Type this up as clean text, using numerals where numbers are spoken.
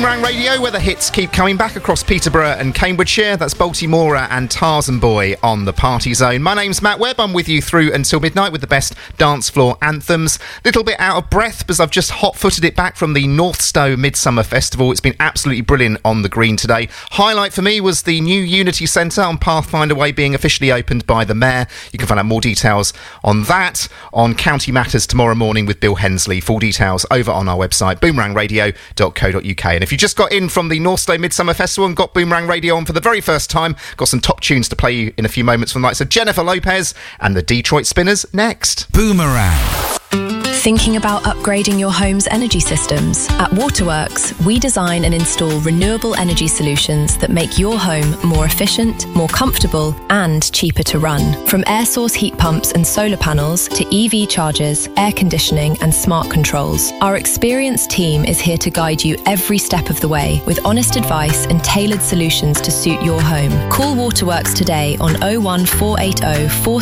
Boomerang Radio, where the hits keep coming back across Peterborough and Cambridgeshire. That's Baltimora and Tarzan Boy on the Party Zone. My name's Matt Webb. I'm with you through until midnight with the best dance floor anthems. Little bit out of breath because I've just hot-footed it back from the Northstowe Midsummer Festival. It's been absolutely brilliant on the green today. Highlight for me was the new Unity Centre on Pathfinder Way being officially opened by the Mayor. You can find out more details on that on County Matters tomorrow morning with Bill Hensley. Full details over on our website, boomerangradio.co.uk. And if you just got in from the Northstowe Midsummer Festival and got Boomerang Radio on for the very first time, got some top tunes to play you in a few moments from the likes of Jennifer Lopez and the Detroit Spinners next. Boomerang. Thinking about upgrading your home's energy systems? At Waterworks, we design and install renewable energy solutions that make your home more efficient, more comfortable, and cheaper to run. From air source heat pumps and solar panels to EV chargers, air conditioning, and smart controls, our experienced team is here to guide you every step of the way with honest advice and tailored solutions to suit your home. Call Waterworks today on 01480